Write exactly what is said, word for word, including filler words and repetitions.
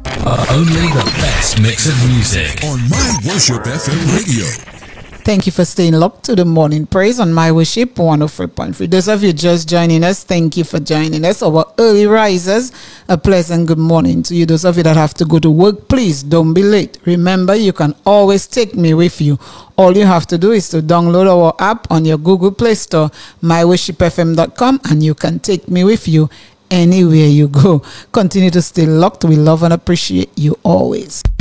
Uh, only the best mix of music on My Worship F M Radio. Thank you for staying locked to the morning praise on My Worship one oh three point three. Those of you just joining us, thank you for joining us. Our early risers, a pleasant good morning to you. Those of you that have to go to work, please don't be late. Remember, you can always take me with you. All you have to do is to download our app on your Google Play Store, my worship f m dot com, and you can take me with you anywhere you go. Continue to stay locked. We love and appreciate you always.